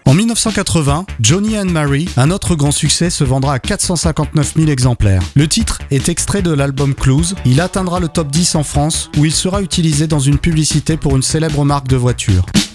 En 1980, Johnny and Mary, un autre grand succès, se vendra à 459 000 exemplaires. Le titre est extrait de l'album Clues. Il atteindra le top 10 en France, où il sera utilisé dans une publicité pour une célèbre marque de voitures.